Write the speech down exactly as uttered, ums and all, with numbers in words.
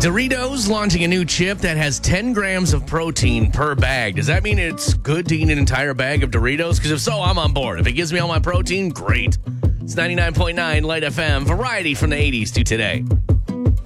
Doritos launching a new chip that has ten grams of protein per bag. Does that mean it's good to eat an entire bag of Doritos? Because if so, I'm on board. If it gives me all my protein, great. It's ninety-nine point nine Light F M, variety from the eighties to today.